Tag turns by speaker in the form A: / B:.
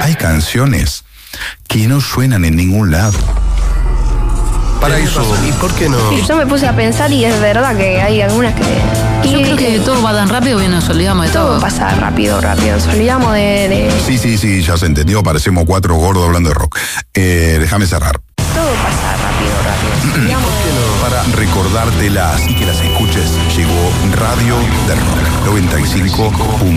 A: hay canciones que no suenan en ningún lado. Para eso,
B: ¿y por qué no?
C: Y yo me puse a pensar y es verdad que hay algunas que...
D: Yo creo que todo va tan rápido que nos olvidamos de todo.
C: Todo pasa rápido. Nos olvidamos de...
A: Sí, ya se entendió. Parecemos 4 gordos hablando de rock. Déjame cerrar.
C: Todo pasa rápido. Nos olvidamos
A: Para recordártelas y que las escuches, llegó Radio de Rock 95.1.